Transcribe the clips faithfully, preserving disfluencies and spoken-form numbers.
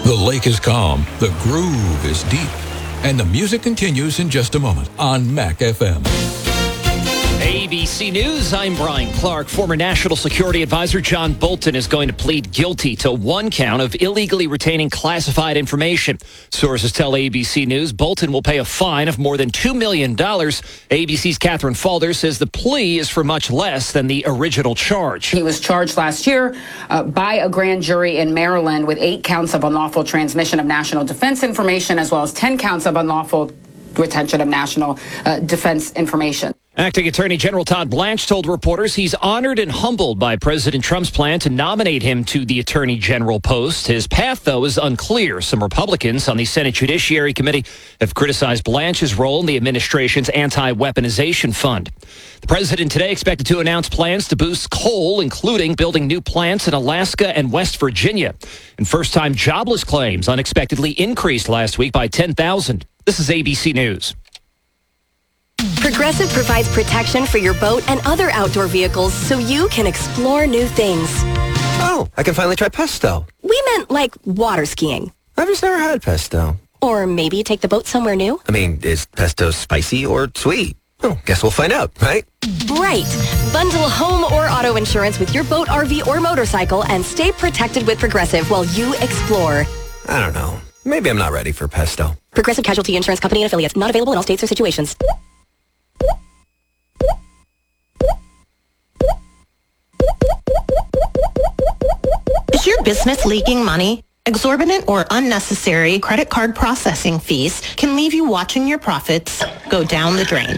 The lake is calm, the groove is deep, and the music continues in just a moment on Mac F M. A B C News, I'm Brian Clark. Former National Security Advisor John Bolton is going to plead guilty to one count of illegally retaining classified information. Sources tell A B C News Bolton will pay a fine of more than two million dollars. A B C's Catherine Falder says the plea is for much less than the original charge. He was charged last year uh, by a grand jury in Maryland with eight counts of unlawful transmission of national defense information, as well as ten counts of unlawful retention of national uh, defense information. Acting Attorney General Todd Blanche told reporters he's honored and humbled by President Trump's plan to nominate him to the Attorney General post. His path, though, is unclear. Some Republicans on the Senate Judiciary Committee have criticized Blanche's role in the administration's anti-weaponization fund. The president today expected to announce plans to boost coal, including building new plants in Alaska and West Virginia. And first-time jobless claims unexpectedly increased last week by ten thousand. This is A B C News. Progressive provides protection for your boat and other outdoor vehicles so you can explore new things. Oh, I can finally try pesto. We meant like water skiing. I've just never had pesto. Or maybe take the boat somewhere new. I mean, is pesto spicy or sweet? Oh, guess we'll find out, right? Right. Bundle home or auto insurance with your boat, R V, or motorcycle and stay protected with Progressive while you explore. I don't know. Maybe I'm not ready for pesto. Progressive Casualty Insurance Company and affiliates. Not available in all states or situations. Is your business leaking money? Exorbitant or unnecessary credit card processing fees can leave you watching your profits go down the drain.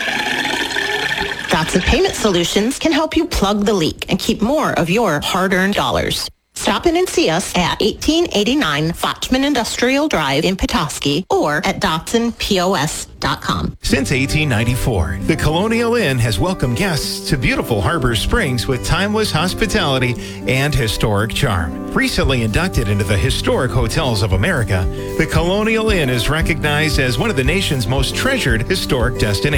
Dotson Payment Solutions can help you plug the leak and keep more of your hard-earned dollars. Stop in and see us at eighteen eighty-nine Fochman Industrial Drive in Petoskey or at Dotson P O S dot com. Since eighteen ninety-four, the Colonial Inn has welcomed guests to beautiful Harbor Springs with timeless hospitality and historic charm. Recently inducted into the Historic Hotels of America, the Colonial Inn is recognized as one of the nation's most treasured historic destinations.